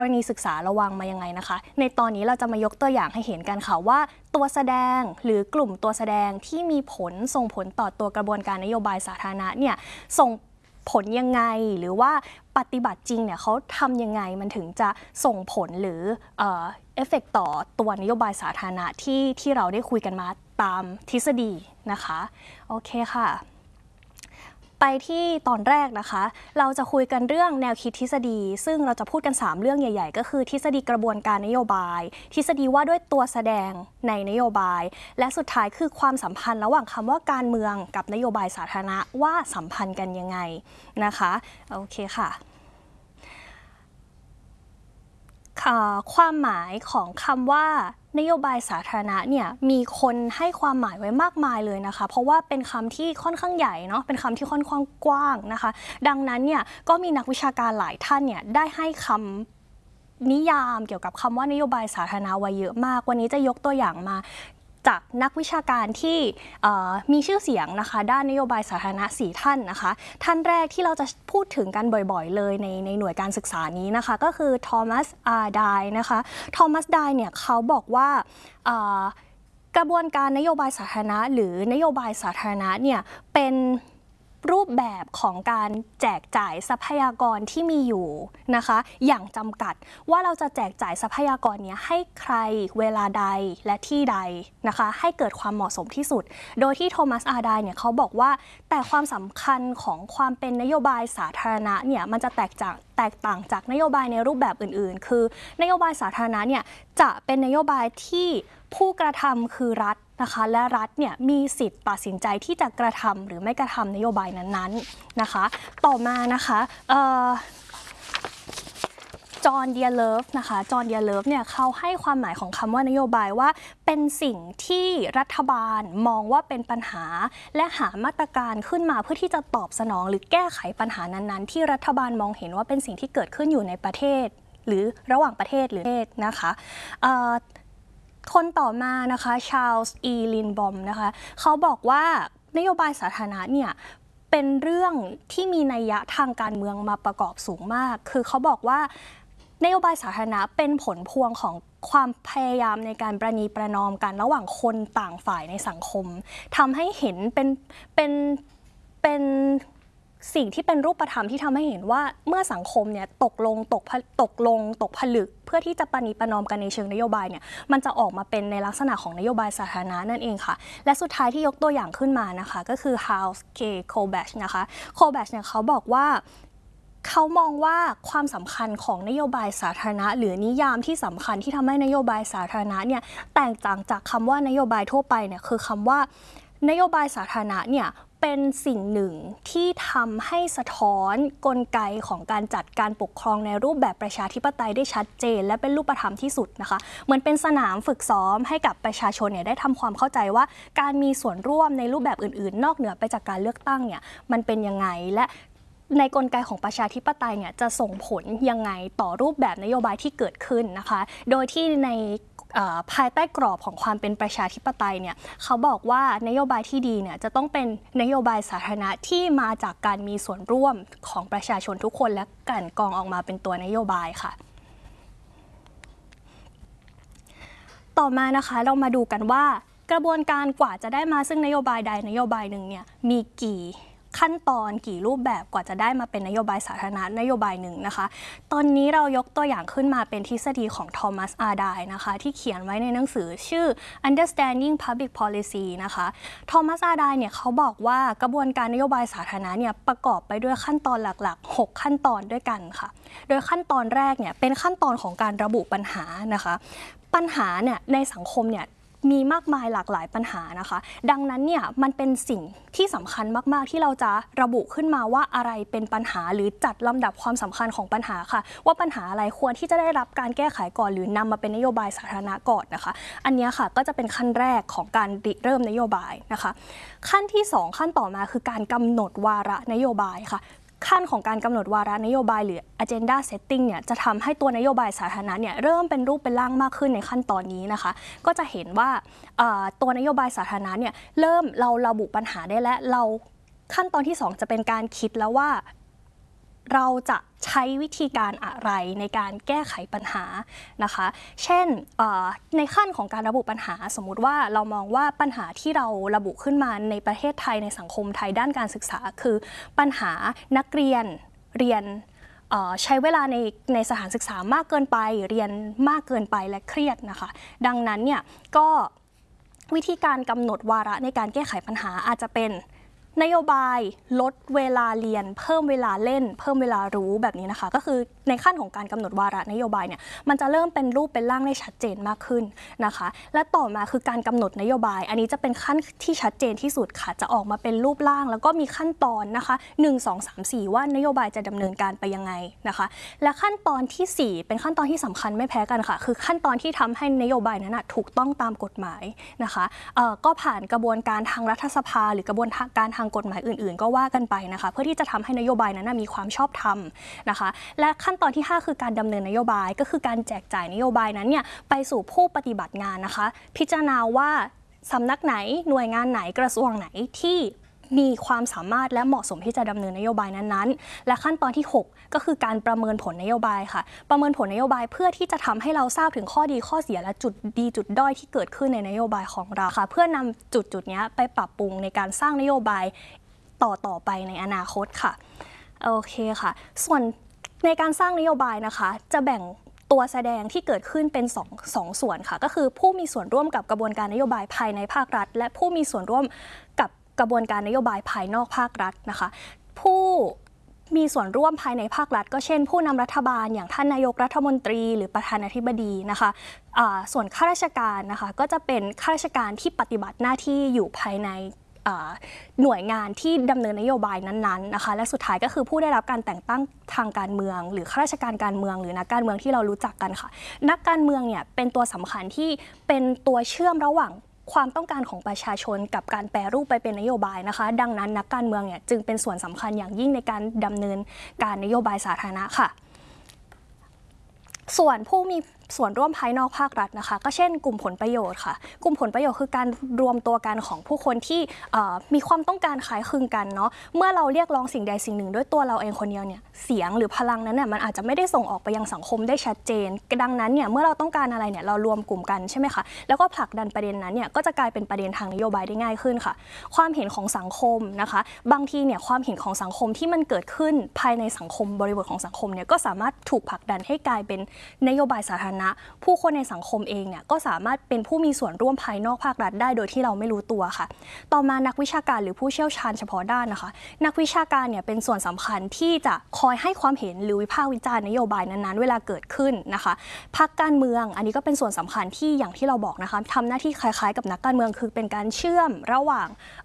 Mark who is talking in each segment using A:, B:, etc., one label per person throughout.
A: กรณีศึกษาระวังมายังไงนะคะในตอนนี้เราจะมายกตัวอย่างให้เห็นกันค่ะว่าตัวแสดงหรือกลุ่มตัวแสดงที่มีผลส่งผลต่อตัวกระบวนการนโยบายสาธารณะเนี่ยส่งผลยังไงหรือว่าปฏิบัติจริงเนี่ยเขาทำยังไงมันถึงจะส่งผลหรือเอฟเฟกต์ต่อตัวนโยบายสาธารณะที่เราได้คุยกันมาตามทฤษฎีนะคะโอเคค่ะไปที่ตอนแรกนะคะเราจะคุยกันเรื่องแนวคิดทฤษฎีซึ่งเราจะพูดกัน3เรื่องใหญ่ๆก็คือทฤษฎีกระบวนการนโยบายทฤษฎีว่าด้วยตัวแสดงในนโยบายและสุดท้ายคือความสัมพันธ์ระหว่างคำว่าการเมืองกับนโยบายสาธารณะว่าสัมพันธ์กันยังไงนะคะโอเคค่ะความหมายของคำว่านโยบายสาธารณะเนี่ยมีคนให้ความหมายไว้มากมายเลยนะคะเพราะว่าเป็นคำที่ค่อนข้างใหญ่เนาะเป็นคำที่ค่อนข้างกว้างนะคะดังนั้นเนี่ยก็มีนักวิชาการหลายท่านเนี่ยได้ให้คำนิยามเกี่ยวกับคำว่านโยบายสาธารณะไว้เยอะมากวันนี้จะยกตัวอย่างมาจากนักวิชาการที่มีชื่อเสียงนะคะด้านนโยบายสาธารณะ4ท่านนะคะท่านแรกที่เราจะพูดถึงกันบ่อยๆเลยในหน่วยการศึกษานี้นะคะก็คือทอมัสอาร์ไดนะคะทอมัสไดเนี่ยเขาบอกว่ากระบวนการนโยบายสาธารณะหรือนโยบายสาธารณะเนี่ยเป็นรูปแบบของการแจกจ่ายทรัพยากรที่มีอยู่นะคะอย่างจำกัดว่าเราจะแจกจ่ายทรัพยากรนี้ให้ใครเวลาใดและที่ใดนะคะให้เกิดความเหมาะสมที่สุดโดยที่โทมัสอาร์ไดเนี่ยเขาบอกว่าแต่ความสำคัญของความเป็นนโยบายสาธารณะเนี่ยมันจะแตกต่างจากนโยบายในรูปแบบอื่นๆคือนโยบายสาธารณะเนี่ยจะเป็นนโยบายที่ผู้กระทำคือรัฐนะคะและรัฐเนี่ยมีสิทธิ์ตัดสินใจที่จะกระทำหรือไม่กระทำนโยบายนั้นๆนะคะต่อมานะคะจอห์นเดียเลิฟนะคะจอห์นเดียเลิฟเนี่ยเขาให้ความหมายของคำว่านโยบายว่าเป็นสิ่งที่รัฐบาลมองว่าเป็นปัญหาและหามาตรการขึ้นมาเพื่อที่จะตอบสนองหรือแก้ไขปัญหานั้นๆที่รัฐบาลมองเห็นว่าเป็นสิ่งที่เกิดขึ้นอยู่ในประเทศหรือระหว่างประเทศหรือประเทศนะคะคนต่อมานะคะชาร์ลส์อีลินบอมนะคะเขาบอกว่านโยบายสาธารณะเนี่ยเป็นเรื่องที่มีนัยยะทางการเมืองมาประกอบสูงมากคือเขาบอกว่านโยบายสาธารณะเป็นผลพวงของความพยายามในการประนีประนอมกันระหว่างคนต่างฝ่ายในสังคมทำให้เห็นเป็นสิ่งที่เป็นรูปธรรมที่ทำให้เห็นว่าเมื่อสังคมเนี่ยตกผลึกเพื่อที่จะประนีประนอมกันในเชิงนโยบายเนี่ยมันจะออกมาเป็นในลักษณะของนโยบายสาธารณะนั่นเองค่ะและสุดท้ายที่ยกตัวอย่างขึ้นมานะคะก็คือ House K. Kobash นะคะโคแบชเนี่ยเขาบอกว่าเขามองว่าความสำคัญของนโยบายสาธารณะหรือนิยามที่สำคัญที่ทำให้นโยบายสาธารณะเนี่ยแตกต่างจากคำว่านโยบายทั่วไปเนี่ยคือคำว่านโยบายสาธารณะเนี่ยเป็นสิ่งหนึ่งที่ทำให้สะท้อนกลไกของการจัดการปกครองในรูปแบบประชาธิปไตยได้ชัดเจนและเป็นรูปธรรมที่สุดนะคะเหมือนเป็นสนามฝึกซ้อมให้กับประชาชนเนี่ยได้ทำความเข้าใจว่าการมีส่วนร่วมในรูปแบบอื่นๆนอกเหนือไปจากการเลือกตั้งเนี่ยมันเป็นยังไงและในกลไกของประชาธิปไตยเนี่ยจะส่งผลยังไงต่อรูปแบบนโยบายที่เกิดขึ้นนะคะโดยที่ในภายใต้กรอบของความเป็นประชาธิปไตยเนี่ยเขาบอกว่านโยบายที่ดีเนี่ยจะต้องเป็นนโยบายสาธารณะที่มาจากการมีส่วนร่วมของประชาชนทุกคนและกลั่นกรองออกมาเป็นตัวนโยบายค่ะต่อมานะคะเรามาดูกันว่ากระบวนการกว่าจะได้มาซึ่งนโยบายใดนโยบายหนึ่งเนี่ยมีกี่ขั้นตอนกี่รูปแบบกว่าจะได้มาเป็นนโยบายสาธารณะนโยบายหนึ่งนะคะตอนนี้เรายกตัวอย่างขึ้นมาเป็นทฤษฎีของทอมัสอาร์ไดนะคะที่เขียนไว้ในหนังสือชื่อ Understanding Public Policy นะคะทอมัสอาร์ไดเนี่ยเขาบอกว่ากระบวนการนโยบายสาธารณะเนี่ยประกอบไปด้วยขั้นตอนหลักๆ6ขั้นตอนด้วยกันค่ะโดยขั้นตอนแรกเนี่ยเป็นขั้นตอนของการระบุปัญหานะคะปัญหาเนี่ยในสังคมเนี่ยมีมากมายหลากหลายปัญหานะคะดังนั้นเนี่ยมันเป็นสิ่งที่สำคัญมากๆที่เราจะระบุขึ้นมาว่าอะไรเป็นปัญหาหรือจัดลำดับความสำคัญของปัญหาค่ะว่าปัญหาอะไรควรที่จะได้รับการแก้ไขก่อนหรือนำมาเป็นนโยบายสาธารณะก่อนนะคะอันนี้ค่ะก็จะเป็นขั้นแรกของการเริ่มนโยบายนะคะขั้นที่2ขั้นต่อมาคือการกำหนดวาระนโยบายค่ะขั้นของการกำหนดวาระนโยบายหรือ agenda setting เนี่ยจะทำให้ตัวนโยบายสาธารณะเนี่ยเริ่มเป็นรูปเป็นร่างมากขึ้นในขั้นตอนนี้นะคะก็จะเห็นว่าตัวนโยบายสาธารณะเนี่ยเริ่มเราระบุปัญหาได้และเราขั้นตอนที่2จะเป็นการคิดแล้วว่าเราจะใช้วิธีการอะไรในการแก้ไขปัญหานะคะเช่นในขั้นของการระบุปัญหาสมมุติว่าเรามองว่าปัญหาที่เราระบุขึ้นมาในประเทศไทยในสังคมไทยด้านการศึกษาคือปัญหานักเรียนเรียนใช้เวลาในสถานศึกษามากเกินไปเรียนมากเกินไปและเครียดนะคะดังนั้นเนี่ยก็วิธีการกำหนดวาระในการแก้ไขปัญหาอาจจะเป็นนโยบายลดเวลาเรียนเพิ่มเวลาเล่นเพิ่มเวลารู้แบบนี้นะคะก็คือในขั้นของการกำหนดวาระนโยบายเนี่ยมันจะเริ่มเป็นรูปเป็นร่างได้ชัดเจนมากขึ้นนะคะและต่อมาคือการกำหนดนโยบายอันนี้จะเป็นขั้นที่ชัดเจนที่สุดค่ะจะออกมาเป็นรูปร่างแล้วก็มีขั้นตอนนะคะ1 2 3 4ว่านโยบายจะดำเนินการไปยังไงนะคะและขั้นตอนที่4เป็นขั้นตอนที่สำคัญไม่แพ้กันค่ะคือขั้นตอนที่ทำให้นโยบายนั้นถูกต้องตามกฎหมายนะคะก็ผ่านกระบวนการทางรัฐสภาหรือกระบวนการทางกฎหมายอื่นๆก็ว่ากันไปนะคะเพื่อที่จะทำให้นโยบายนั้นมีความชอบธรรมนะคะและขั้นตอนที่5คือการดำเนินนโยบายก็คือการแจกจ่ายนโยบายนั้นเนี่ยไปสู่ผู้ปฏิบัติงานนะคะพิจารณาว่าสำนักไหนหน่วยงานไหนกระทรวงไหนที่มีความสามารถและเหมาะสมที่จะดำเนินนโยบายนั้นๆและขั้นตอนที่6ก็คือการประเมินผลนโยบายค่ะประเมินผลนโยบายเพื่อที่จะทำให้เราทราบถึงข้อดีข้อเสียและจุดดีจุดด้อยที่เกิดขึ้นในนโยบายของเราค่ะเพื่อนำจุดนี้ไปปรับปรุงในการสร้างนโยบายต่อไปในอนาคตค่ะโอเคค่ะส่วนในการสร้างนโยบายนะคะจะแบ่งตัวแสดงที่เกิดขึ้นเป็นสองส่วนค่ะก็คือผู้มีส่วนร่วมกับกระบวนการนโยบายภายในภาครัฐและผู้มีส่วนร่วมกับกระบวนการนโยบายภายนอกภาครัฐนะคะผู้มีส่วนร่วมภายในภาครัฐก็เช่นผู้นำรัฐบาลอย่างท่านนายกรัฐมนตรีหรือประธานาธิบดีนะคะส่วนข้าราชการนะคะก็จะเป็นข้าราชการที่ปฏิบัติหน้าที่อยู่ภายในหน่วยงานที่ดำเนินนโยบายนั้นๆนะคะและสุดท้ายก็คือผู้ได้รับการแต่งตั้งทางการเมืองหรือข้าราชการการเมืองหรือนักการเมืองที่เรารู้จักกันค่ะนักการเมืองเนี่ยเป็นตัวสำคัญที่เป็นตัวเชื่อมระหว่างความต้องการของประชาชนกับการแปรรูปไปเป็นนโยบายนะคะดังนั้นนักการเมืองเนี่ยจึงเป็นส่วนสำคัญอย่างยิ่งในการดำเนินการนโยบายสาธารณะค่ะส่วนผู้มีส่วนร่วมภายนอกภาครัฐนะคะก็เช่นกลุ่มผลประโยชน์ค่ะกลุ่มผลประโยชน์คือการรวมตัวกันของผู้คนที่มีความต้องการคล้ายคลึงกันเนาะเมื่อเราเรียกร้องสิ่งใดสิ่งหนึ่งด้วยตัวเราเองคนเดียวเนี่ยเสียงหรือพลังนั้นเนี่ยมันอาจจะไม่ได้ส่งออกไปยังสังคมได้ชัดเจนดังนั้นเนี่ยเมื่อเราต้องการอะไรเนี่ยเรารวมกลุ่มกันใช่ไหมคะแล้วก็ผลักดันประเด็นนั้นเนี่ยก็จะกลายเป็นประเด็นทางนโยบายได้ง่ายขึ้นค่ะความเห็นของสังคมนะคะบางทีเนี่ยความเห็นของสังคมที่มันเกิดขึ้นภายในสังคมบริบทของสังคมเนี่ยก็สามารถถูกผลักดันให้กลายเป็นนโยบายสาธารณะผู้คนในสังคมเองเนี่ยก็สามารถเป็นผู้มีส่วนร่วมภายนอกภาครัฐได้โดยที่เราไม่รู้ตัวค่ะต่อมานักวิชาการหรือผู้เชี่ยวชาญเฉพาะด้านนะคะนักวิชาการเนี่ยเป็นส่วนสำคัญที่จะคอยให้ความเห็นหรือวิพากษ์วิจารณ์นโยบายนั้นๆเวลาเกิดขึ้นนะคะพรรคการเมืองอันนี้ก็เป็นส่วนสำคัญที่อย่างที่เราบอกนะคะทำหน้าที่คล้ายๆกับนักการเมืองคือเป็นการเชื่อมระหว่าง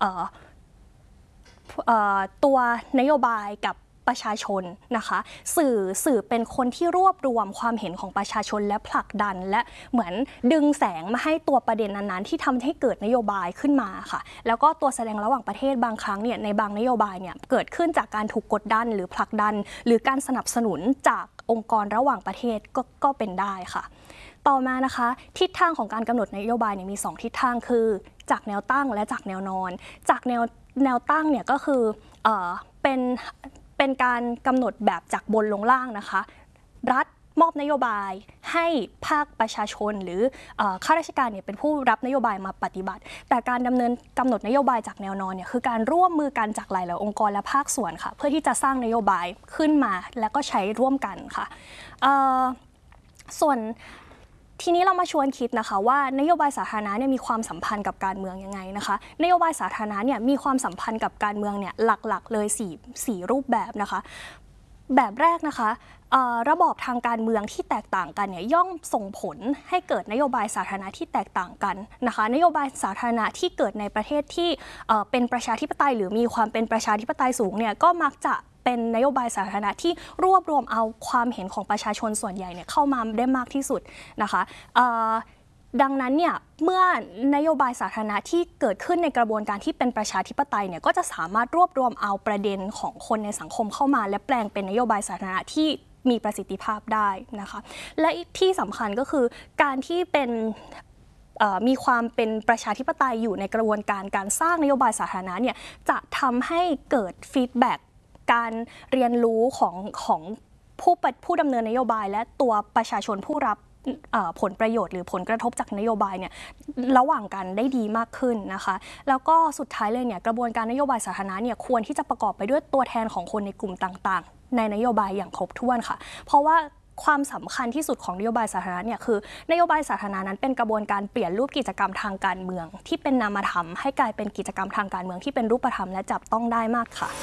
A: ตัวนโยบายกับประชาชนนะคะสื่อเป็นคนที่รวบรวมความเห็นของประชาชนและผลักดันและเหมือนดึงแสงมาให้ตัวประเด็นนั้นๆที่ทำให้เกิดนโยบายขึ้นมาค่ะแล้วก็ตัวแสดงระหว่างประเทศบางครั้งเนี่ยในบางนโยบายเนี่ยเกิดขึ้นจากการถูกกดดันหรือผลักดันหรือการสนับสนุนจากองค์กรระหว่างประเทศก็เป็นได้ค่ะต่อมานะคะทิศทางของการกำหนดนโยบายเนี่ยมี2ทิศทางคือจากแนวตั้งและจากแนวนอนจากแนวตั้งเนี่ยก็คือเป็นการกำหนดแบบจากบนลงล่างนะคะรัฐมอบนโยบายให้ภาคประชาชนหรือข้าราชการเนี่ยเป็นผู้รับนโยบายมาปฏิบัติแต่การกำหนดนโยบายจากแนวนอนเนี่ยคือการร่วมมือกันจากหลายๆองค์กรและภาคส่วนค่ะเพื่อที่จะสร้างนโยบายขึ้นมาแล้วก็ใช้ร่วมกันค่ะส่วนทีนี้เรามาชวนคิดนะคะว่านโยบายสาธารณะเนี่ยมีความสัมพันธ์กับการเมืองยังไงนะคะนโยบายสาธารณะเนี่ยมีความสัมพันธ์กับการเมืองเนี่ยหลักๆเลย4รูปแบบนะคะแบบแรกนะคะระบอบทางการเมืองที่แตกต่างกันเนี่ยย่อมส่งผลให้เกิดนโยบายสาธารณะที่แตกต่างกันนะคะนโยบายสาธารณะที่เกิดในประเทศที่เป็นประชาธิปไตยหรือมีความเป็นประชาธิปไตยสูงเนี่ยก็มักจะเป็นนโยบายสาธารณะที่รวบรวมเอาความเห็นของประชาชนส่วนใหญ่เนี่ยเข้ามาได้มากที่สุดนะคะดังนั้นเนี่ยเมื่อนโยบายสาธารณะที่เกิดขึ้นในกระบวนการที่เป็นประชาธิปไตยเนี่ยก็จะสามารถรวบรวมเอาประเด็นของคนในสังคมเข้ามาและแปลงเป็นนโยบายสาธารณะที่มีประสิทธิภาพได้นะคะและที่สำคัญก็คือการที่เป็นมีความเป็นประชาธิปไตยอยู่ในกระบวนการการสร้างนโยบายสาธารณะเนี่ยจะทำให้เกิดฟีดแบ็กการเรียนรู้ของผู้ดำเนินนโยบายและตัวประชาชนผู้รับผลประโยชน์หรือผลกระทบจากนโยบายเนี่ยระหว่างกันได้ดีมากขึ้นนะคะแล้วก็สุดท้ายเลยเนี่ยกระบวนการนโยบายสาธารณะเนี่ยควรที่จะประกอบไปด้วยตัวแทนของคนในกลุ่มต่างๆในนโยบายอย่างครบถ้วนค่ะเพราะว่าความสำคัญที่สุดของนโยบายสาธารณะเนี่ยคือนโยบายสาธารณะนั้นเป็นกระบวนการเปลี่ยนรูปกิจกรรมทางการเมืองที่เป็นนามธรรมให้กลายเป็นกิจกรรมทางการเมืองที่เป็นรูปธรรมและจับต้องได้มากค่ะ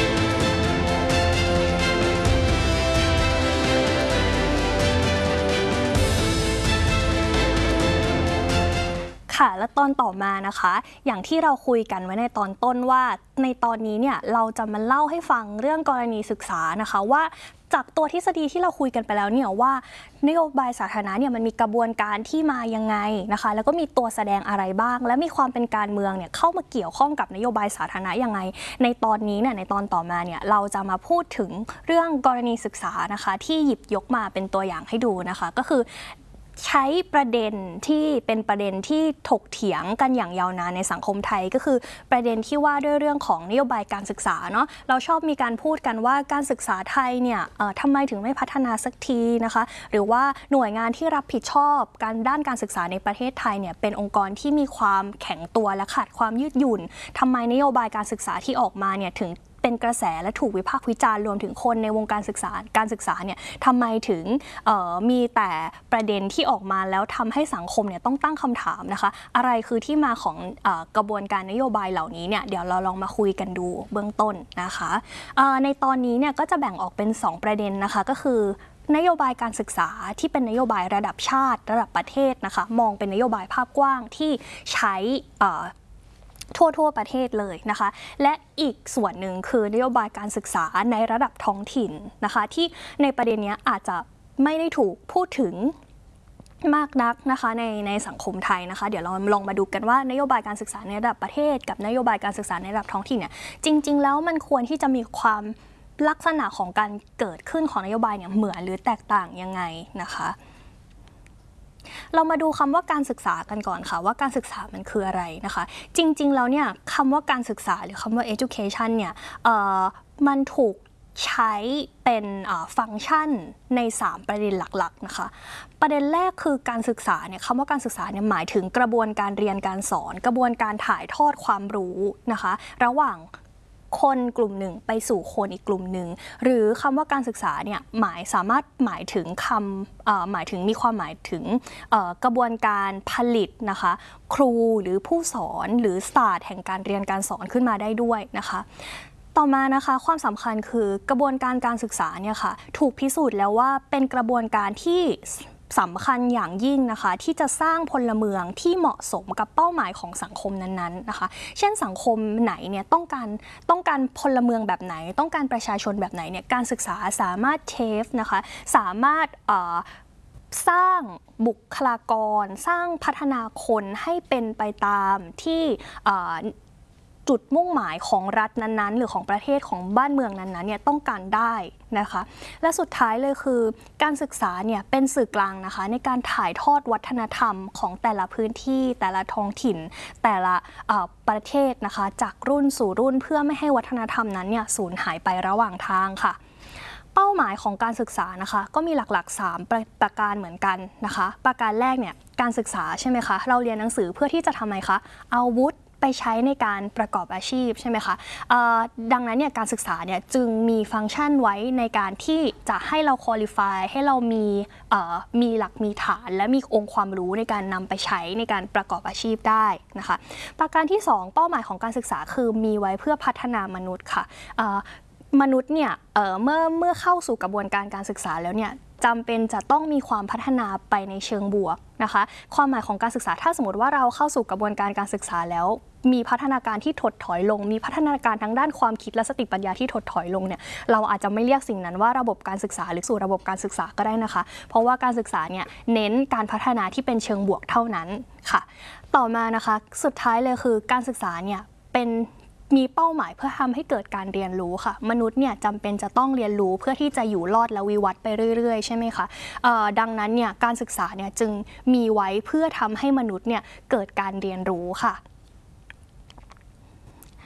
A: ค่ะและตอนต่อมานะคะอย่างที่เราคุยกันไว้ในตอนต้นว่าในตอนนี้เนี่ยเราจะมาเล่าให้ฟังเรื่องกรณีศึกษานะคะว่าจากตัวทฤษฎีที่เราคุยกันไปแล้วเนี่ยว่านโยบายสาธารณะเนี่ยมันมีกระบวนการที่มายังไงนะคะแล้วก็มีตัวแสดงอะไรบ้างและมีความเป็นการเมืองเนี่ยเข้ามาเกี่ยวข้องกับนโยบายสาธารณะยังไงในตอนนี้เนี่ยในตอนต่อมาเนี่ยเราจะมาพูดถึงเรื่องกรณีศึกษานะคะที่หยิบยกมาเป็นตัวอย่างให้ดูนะคะก็คือใช้ประเด็นที่เป็นประเด็นที่ถกเถียงกันอย่างยาวนานในสังคมไทยก็คือประเด็นที่ว่าด้วยเรื่องของนโยบายการศึกษาเนาะเราชอบมีการพูดกันว่าการศึกษาไทยเนี่ยทำไมถึงไม่พัฒนาสักทีนะคะหรือว่าหน่วยงานที่รับผิดชอบการด้านการศึกษาในประเทศไทยเนี่ยเป็นองค์กรที่มีความแข็งตัวและขาดความยืดหยุ่นทำไมนโยบายการศึกษาที่ออกมาเนี่ยถึงเป็นกระแสและถูกวิพากษ์วิจารณ์รวมถึงคนในวงการศึกษาเนี่ยทำไมถึงมีแต่ประเด็นที่ออกมาแล้วทำให้สังคมเนี่ยต้องตั้งคำถามนะคะอะไรคือที่มาของกระบวนการนโยบายเหล่านี้เนี่ยเดี๋ยวเราลองมาคุยกันดูเบื้องต้นนะคะในตอนนี้เนี่ยก็จะแบ่งออกเป็น2ประเด็นนะคะก็คือนโยบายการศึกษาที่เป็นนโยบายระดับชาติระดับประเทศนะคะมองเป็นนโยบายภาพกว้างที่ใช้ทั่วประเทศเลยนะคะและอีกส่วนหนึ่งคือนโยบายการศึกษาในระดับท้องถิ่นนะคะที่ในประเด็นนี้อาจจะไม่ได้ถูกพูดถึงมากนักนะคะในสังคมไทยนะคะเดี๋ยวเราลองมาดูกันว่านโยบายการศึกษาในระดับประเทศกับนโยบายการศึกษาในระดับท้องถิ่นเนี่ยจริงๆแล้วมันควรที่จะมีความลักษณะของการเกิดขึ้นของนโยบายเนี่ยเหมือนหรือแตกต่างยังไงนะคะเรามาดูคำว่าการศึกษากันก่อนค่ะว่าการศึกษามันคืออะไรนะคะจริงๆแล้วเนี่ยคำว่าการศึกษาหรือคำว่า education เนี่ยมันถูกใช้เป็นฟังก์ชันใน3ประเด็นหลักๆนะคะประเด็นแรกคือการศึกษาเนี่ยคำว่าการศึกษาเนี่ยหมายถึงกระบวนการเรียนการสอนกระบวนการถ่ายทอดความรู้นะคะระหว่างคนกลุ่มหนึ่งไปสู่คนอีกกลุ่มหนึ่งหรือคำว่าการศึกษาเนี่ยสามารถหมายถึงมีความหมายถึงกระบวนการผลิตนะคะครูหรือผู้สอนหรือศาสตร์แห่งการเรียนการสอนขึ้นมาได้ด้วยนะคะต่อมานะคะความสำคัญคือกระบวนการการศึกษาเนี่ยค่ะถูกพิสูจน์แล้วว่าเป็นกระบวนการที่สำคัญอย่างยิ่งนะคะที่จะสร้างพลเมืองที่เหมาะสมกับเป้าหมายของสังคมนั้นๆนะคะเช่นสังคมไหนเนี่ยต้องการพลเมืองแบบไหนต้องการประชาชนแบบไหนเนี่ยการศึกษาสามารถเชฟนะคะสามารถสร้างบุคลากรสร้างพัฒนาคนให้เป็นไปตามที่จุดมุ่งหมายของรัฐนั้นๆหรือของประเทศของบ้านเมืองนั้นๆเนี่ยต้องการได้นะคะและสุดท้ายเลยคือการศึกษาเนี่ยเป็นสื่อกลางนะคะในการถ่ายทอดวัฒนธรรมของแต่ละพื้นที่แต่ละท้องถิ่นแต่ละประเทศนะคะจากรุ่นสู่รุ่นเพื่อไม่ให้วัฒนธรรมนั้นเนี่ยสูญหายไประหว่างทางค่ะเป้าหมายของการศึกษานะคะก็มีหลักๆ3ประการเหมือนกันนะคะประการแรกเนี่ยการศึกษาใช่ไหมคะเราเรียนหนังสือเพื่อที่จะทำไมคะเอาวุฒิไปใช้ในการประกอบอาชีพใช่ไหมคะดังนั้นเนี่ยการศึกษาเนี่ยจึงมีฟังก์ชันไว้ในการที่จะให้เราคุริฟายให้เรามีหลักมีฐานและมีองค์ความรู้ในการนำไปใช้ในการประกอบอาชีพได้นะคะประการที่2เป้าหมายของการศึกษาคือมีไว้เพื่อพัฒนามนุษย์ค่ะมนุษย์เนี่ยเมื่อเข้าสู่กระบวนการการศึกษาแล้วเนี่ยจำเป็นจะต้องมีความพัฒนาไปในเชิงบวกนะคะความหมายของการศึกษาถ้าสมมติว่าเราเข้าสู่กระบวนการการศึกษาแล้วมีพัฒนาการที่ถดถอยลงมีพัฒนาการทั้งด้านความคิดและสติปัญญาที่ถดถอยลงเนี่ยเราอาจจะไม่เรียกสิ่งนั้นว่าระบบการศึกษาหรือสู่ระบบการศึกษาก็ได้นะคะเพราะว่าการศึกษาเนี่ยเน้นการพัฒนาที่เป็นเชิงบวกเท่านั้นค่ะต่อมานะคะสุดท้ายเลยคือการศึกษาเนี่ยมีเป้าหมายเพื่อทำให้เกิดการเรียนรู้ค่ะมนุษย์เนี่ยจำเป็นจะต้องเรียนรู้เพื่อที่จะอยู่รอดและวิวัฒน์ไปเรื่อยๆใช่ไหมคะดังนั้นเนี่ยการศึกษาเนี่ยจึงมีไว้เพื่อทำให้มนุษย์เนี่ยเกิดการเรียนรู้ค่ะต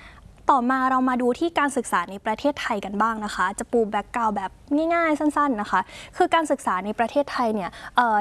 A: ต่อมาเรามาดูที่การศึกษาในประเทศไทยกันบ้างนะคะจะปูแบ็กกราวด์แบบง่ายๆสั้นๆนะคะคือการศึกษาในประเทศไทยเนี่ย